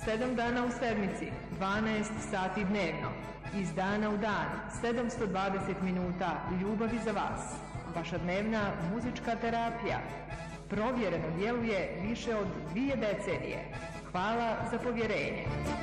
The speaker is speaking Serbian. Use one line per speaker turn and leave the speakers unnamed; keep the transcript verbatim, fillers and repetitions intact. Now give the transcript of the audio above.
sedam dana u sedmici, dvanaest sati dnevno, iz dana u dan, sedamsto dvadeset minuta ljubavi za vas. Vaša dnevna muzička terapija. Provjereno djeluje više od dvije decenije. Hvala za povjerenje.